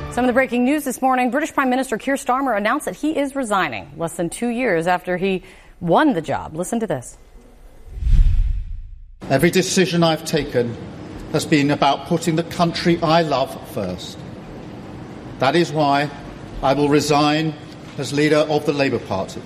Some of the breaking news this morning, British Prime Minister Keir Starmer announced that he is resigning less than 2 years after he won the job. Listen to this. Every decision I've taken has been about putting the country I love first. That is why I will resign as leader of the Labour Party.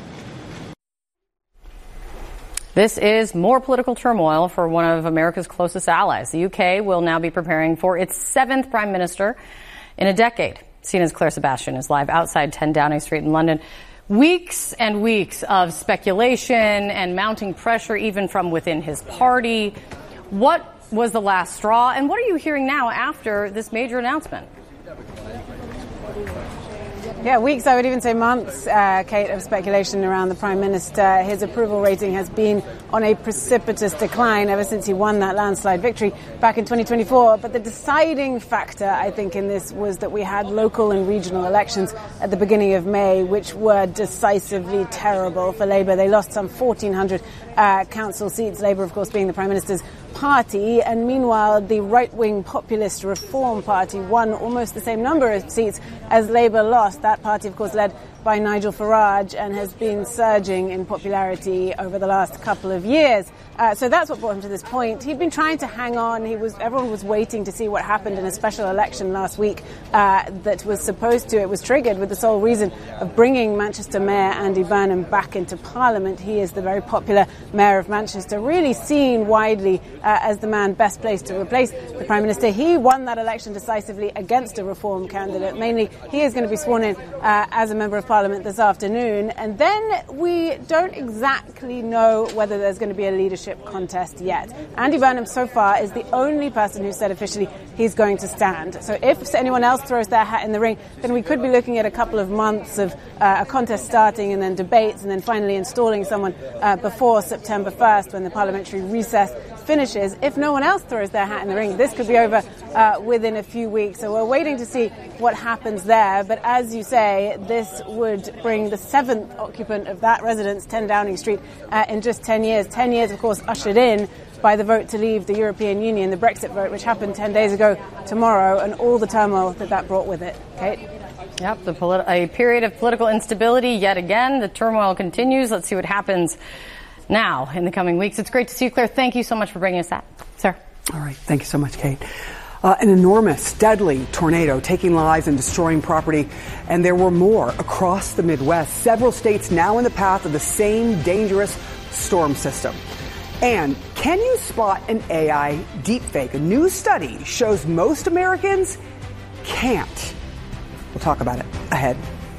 This is more political turmoil for one of America's closest allies. The UK will now be preparing for its 7th Prime Minister in a decade. CNN's Claire Sebastian is live outside 10 Downing Street in London. Weeks and weeks of speculation and mounting pressure even from within his party. What was the last straw, and what are you hearing now after this major announcement? Yeah, weeks, I would even say months, Kate, of speculation around the Prime Minister. His approval rating has been on a precipitous decline ever since he won that landslide victory back in 2024. But the deciding factor, I think, in this was that we had local and regional elections at the beginning of May, which were decisively terrible for Labour. They lost some 1,400 council seats, Labour, of course, being the Prime Minister's party. And meanwhile, the right-wing populist Reform Party won almost the same number of seats as Labour lost. That party, of course, led by Nigel Farage, and has been surging in popularity over the last couple of years. So that's what brought him to this point. He'd been trying to hang on. Everyone was waiting to see what happened in a special election last week that was it was triggered with the sole reason of bringing Manchester Mayor Andy Burnham back into Parliament. He is the very popular Mayor of Manchester, really seen widely as the man best placed to replace the Prime Minister. He won that election decisively against a Reform candidate. Mainly, he is going to be sworn in as a Member of Parliament this afternoon. And then we don't exactly know whether there's going to be a leadership contest yet. Andy Burnham so far is the only person who said officially he's going to stand. So if anyone else throws their hat in the ring, then we could be looking at a couple of months of a contest starting and then debates and then finally installing someone before September 1st when the parliamentary recess finishes. If no one else throws their hat in the ring, this could be over within a few weeks. So we're waiting to see what happens there. But as you say, this would bring the 7th occupant of that residence, 10 Downing Street, in just 10 years. 10 years, of course, ushered in by the vote to leave the European Union, the Brexit vote, which happened 10 days ago tomorrow, and all the turmoil that brought with it. Kate? Yep, a period of political instability yet again. The turmoil continues. Let's see what happens now in the coming weeks. It's great to see you, Claire. Thank you so much for bringing us that. Sir. All right. Thank you so much, Kate. An enormous, deadly tornado taking lives and destroying property. And there were more across the Midwest. Several states now in the path of the same dangerous storm system. And can you spot an AI deepfake? A new study shows most Americans can't. We'll talk about it ahead.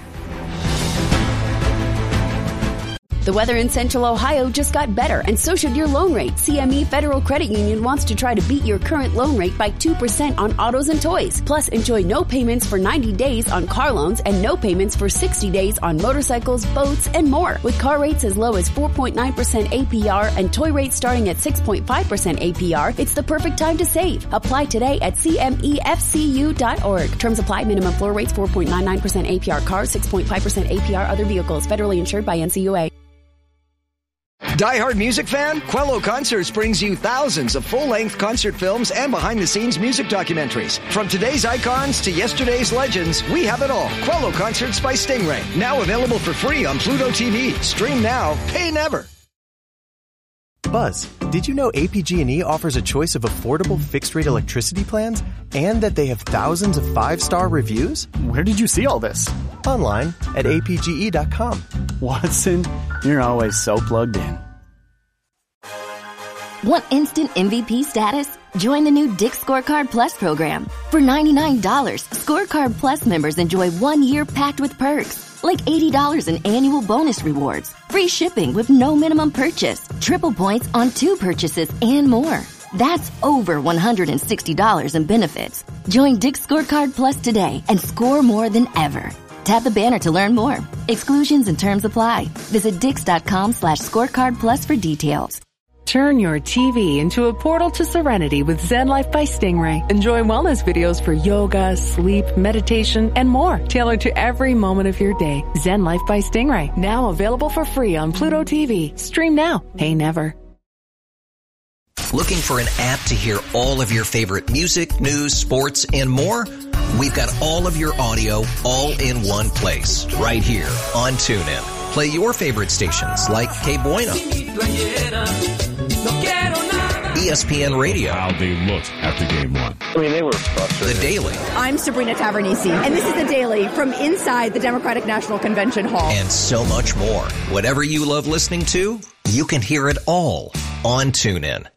The weather in Central Ohio just got better, and so should your loan rate. CME Federal Credit Union wants to try to beat your current loan rate by 2% on autos and toys. Plus, enjoy no payments for 90 days on car loans and no payments for 60 days on motorcycles, boats, and more. With car rates as low as 4.9% APR and toy rates starting at 6.5% APR, it's the perfect time to save. Apply today at CMEFCU.org. Terms apply. Minimum floor rates 4.99% APR cars, 6.5% APR other vehicles. Federally insured by NCUA. Die-hard music fan? Quello Concerts brings you thousands of full-length concert films and behind-the-scenes music documentaries. From today's icons to yesterday's legends, we have it all. Quello Concerts by Stingray. Now available for free on Pluto TV. Stream now, pay never. Buzz, did you know APG&E offers a choice of affordable fixed-rate electricity plans and that they have thousands of 5-star reviews? Where did you see all this? Online at apge.com. Watson, you're always so plugged in. Want instant MVP status? Join the new Dick's Scorecard Plus program. For $99, Scorecard Plus members enjoy 1 year packed with perks. Like $80 in annual bonus rewards, free shipping with no minimum purchase, triple points on 2 purchases, and more. That's over $160 in benefits. Join Dick's Scorecard Plus today and score more than ever. Tap the banner to learn more. Exclusions and terms apply. Visit Dix.com/scorecard plus for details. Turn your TV into a portal to serenity with Zen Life by Stingray. Enjoy wellness videos for yoga, sleep, meditation, and more, tailored to every moment of your day. Zen Life by Stingray, now available for free on Pluto TV. Stream now, pay never. Looking for an app to hear all of your favorite music, news, sports, and more? We've got all of your audio all in one place, right here on TuneIn. Play your favorite stations like Que Buena, ESPN Radio. How they looked after game one. I mean, they were frustrated. The Daily. I'm Sabrina Tavernisi, and this is The Daily from inside the Democratic National Convention Hall. And so much more. Whatever you love listening to, you can hear it all on TuneIn.